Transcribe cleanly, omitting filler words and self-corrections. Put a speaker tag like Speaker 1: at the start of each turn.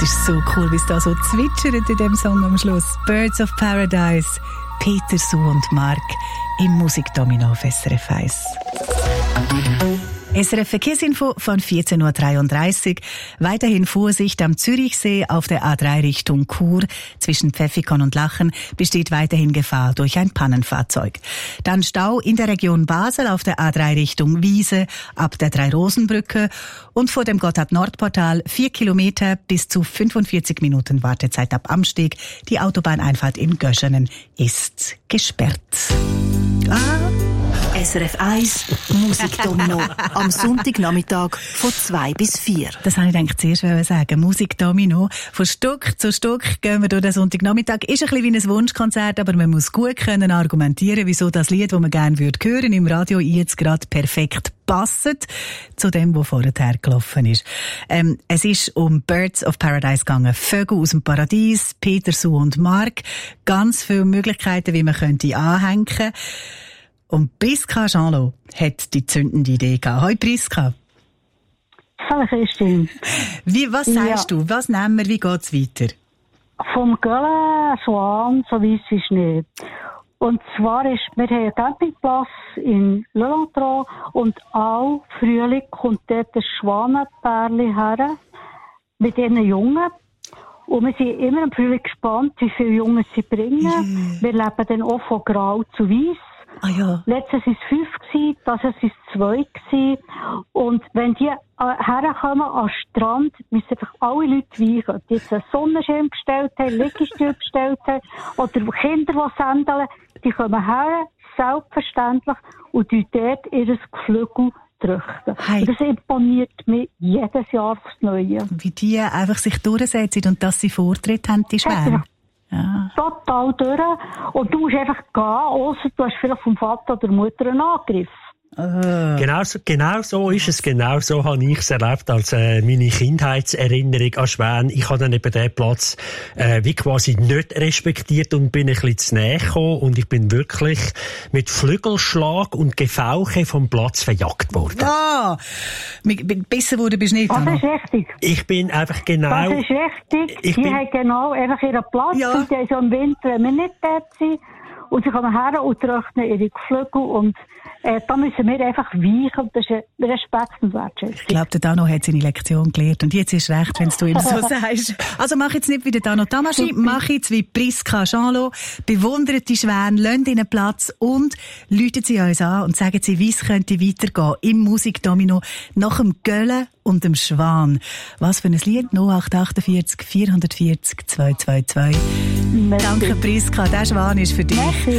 Speaker 1: Das ist so cool, wie es da so zwitschert in dem Song am Schluss. Birds of Paradise, Peter, Sue und Mark im Musikdomino auf SRF 1. SRF Verkehrsinfo von 14.33 Uhr. Weiterhin Vorsicht am Zürichsee auf der A3 Richtung Chur. Zwischen Pfäffikon und Lachen besteht weiterhin Gefahr durch ein Pannenfahrzeug. Dann Stau in der Region Basel auf der A3 Richtung Wiese ab der Drei-Rosen-Brücke. Und vor dem Gotthard-Nord-Portal 4 Kilometer bis zu 45 Minuten Wartezeit ab Amsteg. Die Autobahneinfahrt in Göschenen ist gesperrt.
Speaker 2: SRF 1 Musikdomino am Sonntagnachmittag von 2 bis 4.
Speaker 1: Das habe ich eigentlich zuerst sagen. Musikdomino. Von Stück zu Stück gehen wir durch den Sonntagnachmittag. Ist ein bisschen wie ein Wunschkonzert, aber man muss gut können argumentieren, wieso das Lied, das man gerne hören würde, im Radio jetzt gerade perfekt passt zu dem, was vorher gelaufen ist. Es ist um Birds of Paradise gegangen. Vögel aus dem Paradies, Peter, Sue und Mark. Ganz viele Möglichkeiten, wie man könnte anhängen. Und Priska Jeanlot hat die zündende Idee gehabt. Hoi Priska.
Speaker 3: Hallo Christine.
Speaker 1: Was sagst du? Was nehmen wir? Wie geht's weiter?
Speaker 3: Vom Göllen Schwan, so weiss wie Schnee. Und zwar wir haben einen Campingplatz in Le Lontron und all Frühling kommt dort ein Schwanenpärchen her mit ihren Jungen. Und wir sind immer im Frühling gespannt, wie viele Jungen sie bringen. Wir leben dann auch von grau zu weiss.
Speaker 1: Ah, ja.
Speaker 3: Letztes waren es 5, dieses Jahr waren es 2. Und wenn die herkommen am Strand, müssen einfach alle Leute weichen. Die jetzt einen Sonnenschirm bestellt haben, Liegestuhl bestellt haben, oder Kinder, die sändeln, die kommen her, selbstverständlich, und dort ihr Geflügel drücken.
Speaker 1: Hey.
Speaker 3: Das imponiert mir jedes Jahr aufs Neue.
Speaker 1: Wie die einfach sich durchsetzen und dass sie Vortritt haben, die Schwäne. Ja.
Speaker 3: Total durch. Und du musst einfach gehen, ausser du hast vielleicht vom Vater oder Mutter einen Angriff.
Speaker 4: Genau so ist es. Genau so habe ich es erlebt als meine Kindheitserinnerung an Schwäne. Ich habe dann eben den Platz wie quasi nicht respektiert und bin ein bisschen zu nahe gekommen. Und ich bin wirklich mit Flügelschlag und Gefauche vom Platz verjagt worden.
Speaker 1: Ah! Besser wurde bist du nicht.
Speaker 3: Das ist richtig.
Speaker 4: Ich bin einfach genau...
Speaker 3: Das ist richtig. Die haben genau einfach ihren Platz.
Speaker 1: Ja.
Speaker 3: Und die haben so im Winter, wenn wir nicht dort sind. Und sie kommen her und trocknen ihre Geflügel. Und da müssen wir einfach weichen. Und das ist Respekt und Wertschätzung.
Speaker 1: Ich glaube, der Dano hat seine Lektion gelernt. Und jetzt ist recht, wenn du ihm so sagst. Also mach jetzt nicht wie der Dano Tamaschi, mach jetzt wie Priska Jeanlot. Bewundert die Schwäne, lasst ihnen Platz und läutet sie uns an und sagen sie, wie es könnte weitergehen im Musikdomino nach dem Göllen und dem Schwan. Was für ein Lied? 0848 440 222. Danke Priska, der Schwan ist für dich.
Speaker 3: Merci.